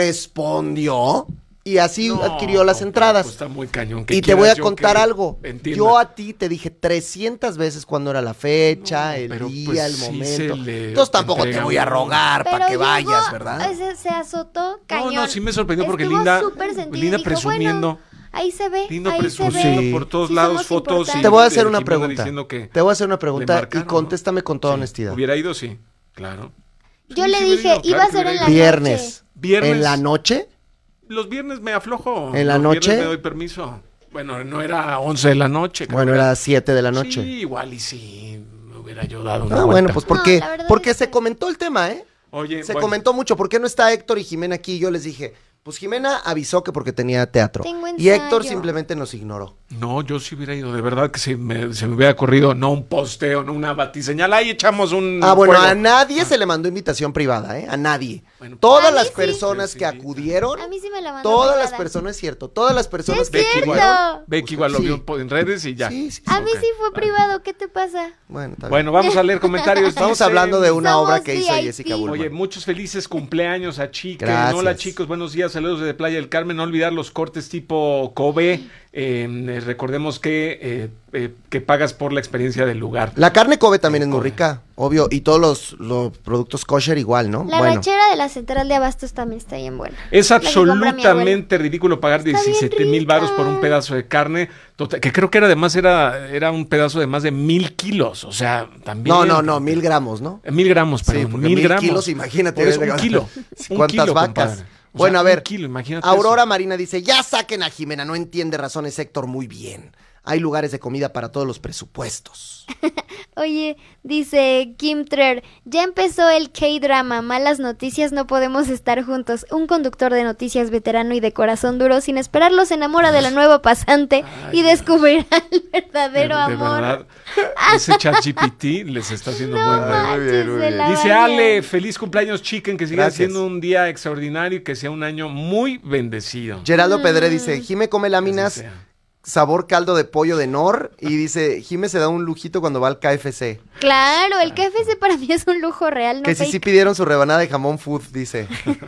respondió y así No, adquirió las no, entradas. pues está muy cañón. ¿Qué Y te voy a quieras yo contar que algo. entienda? Yo a ti te dije 300 veces cuándo era la fecha, el pero día, pues el sí momento. se le Entonces tampoco te entrega voy a uno. rogar para Pero que llegó, vayas, ¿verdad? Se azotó cañón. No, sí me sorprendió porque Estuvo Linda, súper sentido y Linda dijo, presumiendo. bueno, ahí se ve, Linda ahí se presumiendo ve. por todos Sí lados somos fotos. importantes. Te voy a hacer una Jimena pregunta. diciendo que Te voy a hacer una le pregunta marcaron, y contéstame con toda honestidad. ¿Hubiera ido? Sí, claro. Yo Sí, le sí dije, hubiera ido, iba claro a que ser en hubiera la ido. Viernes. Viernes. ¿En la noche? Los viernes me aflojo. ¿En la Los noche? viernes me doy permiso. Bueno, no era 11 de la noche. creo Bueno, que era 7 de la noche. Sí, igual y sí, me hubiera yo dado una Ah, vuelta. bueno, pues porque, No, la verdad porque es se comentó el tema, ¿eh? Oye, Se bueno, comentó mucho. ¿Por qué no está Héctor y Jimena aquí? Yo les dije, pues Jimena avisó que porque tenía teatro. Tengo Y Héctor ensayo. simplemente nos ignoró. No, yo sí hubiera ido, de verdad que se me hubiera corrido, no un posteo, no una batiseñal, ahí echamos un Ah, bueno, juego. a nadie se le mandó invitación privada, ¿eh? A nadie. Bueno, Todas A mí las sí. personas que acudieron, A mí sí me la mandó todas privada. las personas, es cierto, todas las personas Sí, que es cierto. acudieron. Becky igual lo Sí. vio en redes y ya. Sí, sí, A mí Ok. sí fue privado, ¿qué te pasa? Bueno, está bien. Bueno, vamos a leer comentarios. Estamos Dicen, hablando de una Somos obra que hizo VIP. Jessica Bullman. Oye, muchos felices cumpleaños a Chica. Gracias. Hola chicos, buenos días, saludos desde Playa del Carmen. No olvidar los cortes tipo Kobe. Recordemos que pagas por la experiencia del lugar. La carne Kobe también es muy rica, obvio, y todos los productos kosher igual, ¿no? La ranchera de la central de abastos también está bien buena. Es La que compra mi absolutamente ridículo pagar Está bien 17,000 varos por un pedazo de carne, que creo que además era un pedazo de más de 1,000 kilos, o sea, también. No, 1,000 gramos, ¿no? 1,000 gramos, Sí, perdón, porque 1,000 1,000 gramos. kilos, imagínate. Por eso, un kilo. Un ¿Cuántas kilo, vacas? compadre. O Bueno, sea, a ver, un kilo, imagínate Aurora eso. Marina dice, ya saquen a Jimena, no entiende razones Héctor muy bien. Hay lugares de comida para todos los presupuestos. Oye, dice Kim Trer, ya empezó el K-drama, malas noticias, no podemos estar juntos. Un conductor de noticias veterano y de corazón duro, sin esperarlo, se enamora de la nueva pasante y descubrirá el verdadero De amor. verdad, ese ChatGPT les está haciendo muy mal. manches, se la Dice bañan. Ale, feliz cumpleaños Chicken, que siga Gracias. siendo un día extraordinario y que sea un año muy bendecido. Geraldo Pedré dice, Jime come láminas, sabor caldo de pollo de Nor, y dice, Jime se da un lujito cuando va al KFC. Claro, el KFC para mí es un lujo real, no Que sí fake. pidieron su rebanada de jamón food, dice.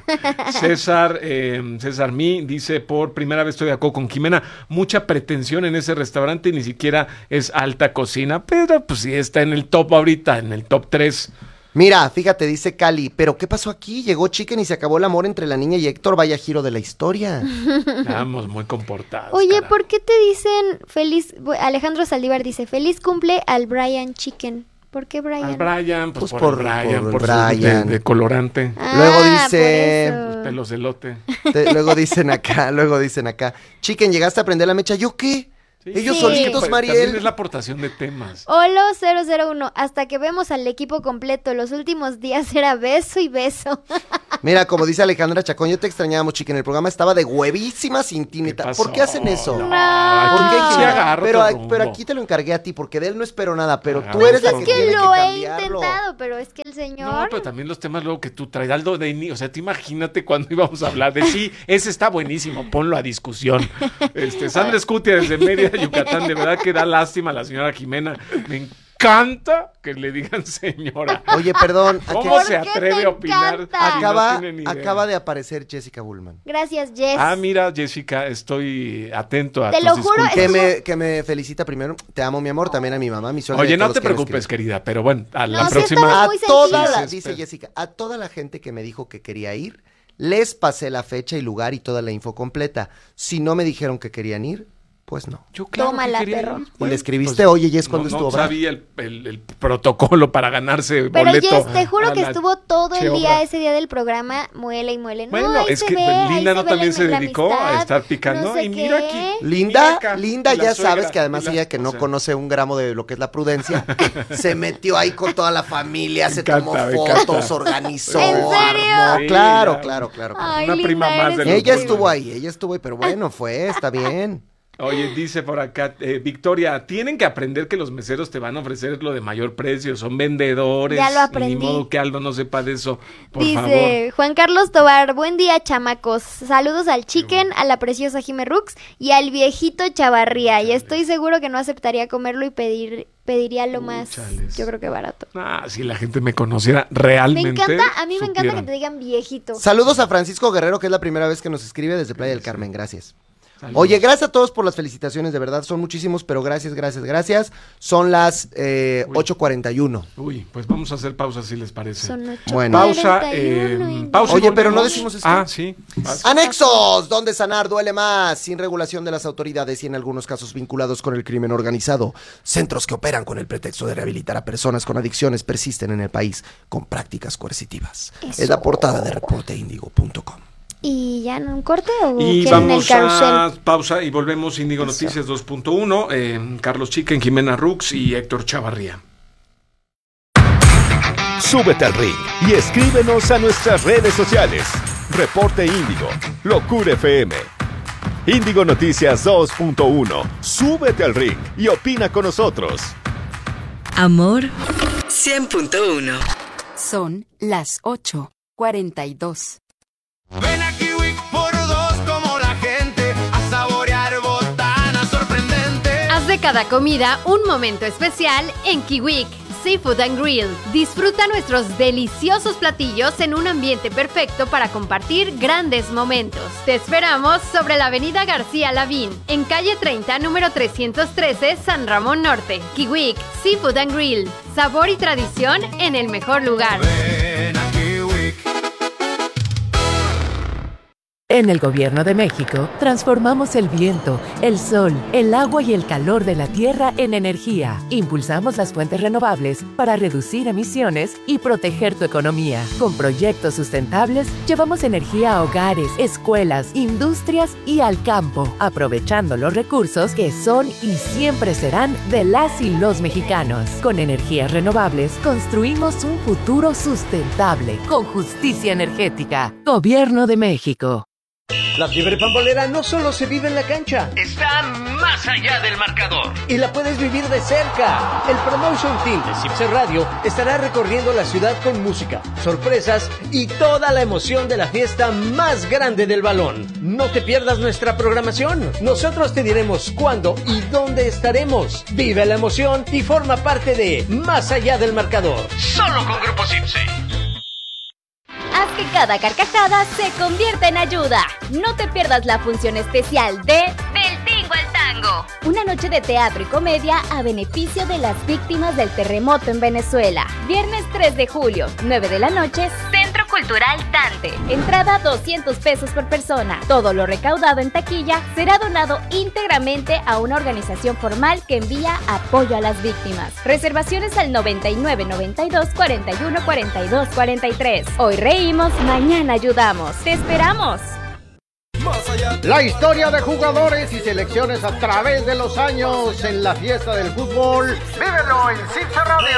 César Mi dice, por primera vez estoy de acuerdo con Jimena, mucha pretensión en ese restaurante y ni siquiera es alta cocina, pero pues sí está en el top ahorita, en el top 3. Mira, fíjate, dice Cali, ¿pero qué pasó aquí? Llegó Chicken y se acabó el amor entre la niña y Héctor, vaya giro de la historia. Estamos muy comportados. Oye, cara. ¿por qué te dicen feliz? Alejandro Saldívar dice, feliz cumple al Brian Chicken. ¿Por qué Brian? Al Brian, pues, Pues por Brian, por por Brian. su de colorante. Luego dice... Los pelos de elote. Luego dicen acá, Chicken, ¿llegaste a prender la mecha? ¿Yo qué? Ellos Sí. solitos, Pues, Mariel. también es la aportación de temas. Olo 001, hasta que vemos al equipo completo, los últimos días era beso y beso. Mira, como dice Alejandra Chacón, yo te extrañábamos, Chicken, el programa estaba de huevísima sin ti, neta. pasó? ¿Por qué hacen eso? No, ¿Por qué, aquí sí Jimena? agarro pero, otro rumbo. pero aquí te lo encargué a ti, porque de él no espero nada, pero tú Pues eres la Es que que tiene lo que he cambiarlo. intentado, pero es que el No, señor... pero también los temas luego que tú traes, Aldo de o sea, tú imagínate cuando íbamos a hablar de sí, ese está buenísimo, ponlo a discusión. Sandra Escutia desde Mérida, Yucatán, de verdad que da lástima a la señora Jimena. Me encanta que le digan señora. Oye, perdón. ¿Cómo se atreve a opinar? encanta? si no tiene ni idea? Acaba de aparecer Jessica Bullman. Gracias, Jess. Ah, mira, Jessica, estoy atento a Te tus lo juro, disculpas. Que me felicita primero. Te amo, mi amor, también a mi mamá, mi suegra. y Oye, a no todos te los que nos preocupes, quieren. querida, pero bueno, a la No, sí próxima... estaba A muy toda la, sencillo. dice Jessica, a toda la gente que me dijo que quería ir, les pasé la fecha y lugar y toda la info completa. Si no me dijeron que querían ir, pues no. Yo claro Tómala, que quería perro. ir. Y le escribiste, oye, Jess, ¿cuándo es tu No obra? sabía el protocolo para ganarse Pero boleto. Jess, te juro a que la estuvo todo el che día, obra. ese día del programa, muele y muele. No, Bueno, ahí es se que ve, ahí Linda no ve también se la dedicó a amistad, estar picando. no sé Y mira qué. aquí. Linda, acá, Linda, la ya suegra, sabes que además y la- ella que no o sea, conoce un gramo de lo que es la prudencia, se metió ahí con toda la familia, se tomó me fotos, encanta. organizó. ¿En serio? armó. Sí, Claro, ya. claro. Ay, Una Linda, prima más eres de los Ella Bullman. estuvo ahí, pero bueno, está bien. Oye, dice por acá, Victoria, tienen que aprender que los meseros te van a ofrecer lo de mayor precio, son vendedores. Ya lo aprendí. Ni modo que Aldo no sepa de eso, por Dice favor. Juan Carlos Tobar, buen día, chamacos. Saludos al Chicken, a la preciosa Jime Rux y al viejito Chavarría. Y estoy seguro que no aceptaría comerlo y pediría lo más, chales. yo creo que barato. Ah, si la gente me conociera Me realmente. encanta, a mí me encanta que supieran. te digan viejito. Saludos a Francisco Guerrero, que es la primera vez que nos escribe desde Playa del Carmen, gracias. Saludos. Oye, gracias a todos por las felicitaciones, de verdad, son muchísimos, pero gracias. Son las 8:41. Uy, pues vamos a hacer pausa si les parece. Son 8:41 Bueno. Pausa. Oye, y pero no volvemos. decimos esto. Ah, sí. Vas. Anexos, donde sanar duele más, sin regulación de las autoridades y en algunos casos vinculados con el crimen organizado. Centros que operan con el pretexto de rehabilitar a personas con adicciones persisten en el país con prácticas coercitivas. Eso. Es la portada de reporteindigo.com. ¿Y ya no un corte o Y quieren el vamos carrusel? a pausa y volvemos Índigo Noticias 2.1. Carlos Chicken, Jimena Rux y Héctor Chavarría. Súbete al ring y escríbenos a nuestras redes sociales. Reporte Índigo, Locura FM. Índigo Noticias 2.1. Súbete al ring y opina con nosotros. Amor 100.1. Son las 8:42. Ven a Kiwi por dos como la gente a saborear botanas sorprendentes. Haz de cada comida un momento especial en Kiwik Seafood and Grill. Disfruta nuestros deliciosos platillos en un ambiente perfecto para compartir grandes momentos. Te esperamos sobre la avenida García Lavín, en calle 30, número 313, San Ramón Norte. Kiwik Seafood and Grill. Sabor y tradición en el mejor lugar. Ven a Kiwi. En el Gobierno de México, transformamos el viento, el sol, el agua y el calor de la tierra en energía. Impulsamos las fuentes renovables para reducir emisiones y proteger tu economía. Con proyectos sustentables, llevamos energía a hogares, escuelas, industrias y al campo, aprovechando los recursos que son y siempre serán de las y los mexicanos. Con energías renovables, construimos un futuro sustentable, con justicia energética. Gobierno de México. La fiebre pambolera no solo se vive en la cancha, Está más allá del marcador. y la puedes vivir de cerca. El Promotion Team de Cipse Radio estará recorriendo la ciudad con música, sorpresas y toda la emoción de la fiesta más grande del balón. No te pierdas nuestra programación. Nosotros te diremos cuándo y dónde estaremos. Vive la emoción y forma parte de Más allá del marcador. Solo con Grupo Cipse. Haz que cada carcajada se convierta en ayuda. No te pierdas la función especial de Del Tingo al Tango. domingo. Una noche de teatro y comedia a beneficio de las víctimas del terremoto en Venezuela. Viernes 3 de julio, 9 de la noche, Centro Cultural Dante. Entrada 200 pesos por persona. Todo lo recaudado en taquilla será donado íntegramente a una organización formal que envía apoyo a las víctimas. Reservaciones al 99 92 41 42 43. Hoy reímos, mañana ayudamos. ¡Te esperamos! La historia de jugadores y selecciones a través de los años en la fiesta del fútbol. ¡Vívelo en CIPSA Radio!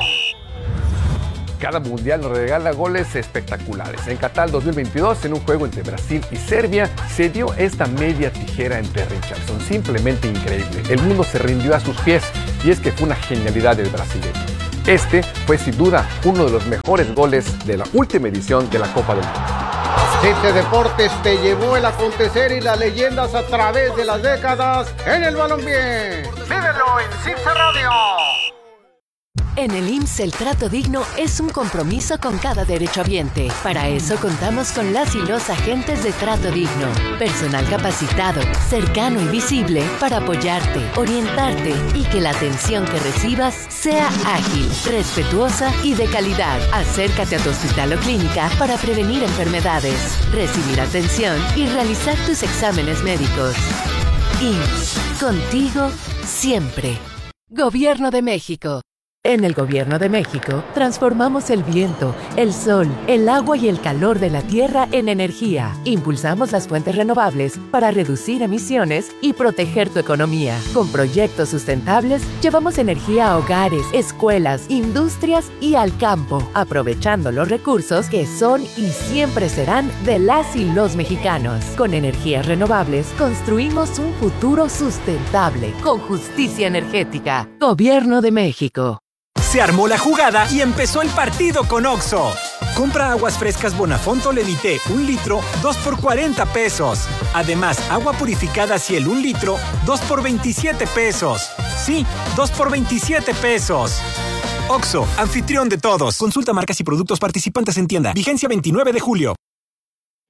Cada mundial nos regala goles espectaculares. En Qatar 2022, en un juego entre Brasil y Serbia, se dio esta media tijera entre Richarlison. Simplemente increíble. El mundo se rindió a sus pies y es que fue una genialidad del brasileño. Este fue sin duda uno de los mejores goles de la última edición de la Copa del Mundo. CIPSE Deportes te llevó el acontecer y las leyendas a través de las décadas en el balompié. ¡Vívelo en CIPSA Radio! En el IMSS el trato digno es un compromiso con cada derechohabiente. Para eso contamos con las y los agentes de trato digno. Personal capacitado, cercano y visible para apoyarte, orientarte y que la atención que recibas sea ágil, respetuosa y de calidad. Acércate a tu hospital o clínica para prevenir enfermedades, recibir atención y realizar tus exámenes médicos. IMSS, contigo siempre. Gobierno de México. En el Gobierno de México, transformamos el viento, el sol, el agua y el calor de la tierra en energía. Impulsamos las fuentes renovables para reducir emisiones y proteger tu economía. Con proyectos sustentables, llevamos energía a hogares, escuelas, industrias y al campo, aprovechando los recursos que son y siempre serán de las y los mexicanos. Con energías renovables, construimos un futuro sustentable, con justicia energética. Gobierno de México. Se armó la jugada y empezó el partido con Oxxo. Compra aguas frescas Bonafonte Levité 1 litro, 2 por 40 pesos. Además, agua purificada Ciel 1 litro, 2 por 27 pesos. Sí, 2 por 27 pesos. Oxxo, anfitrión de todos. Consulta marcas y productos participantes en tienda. Vigencia 29 de julio.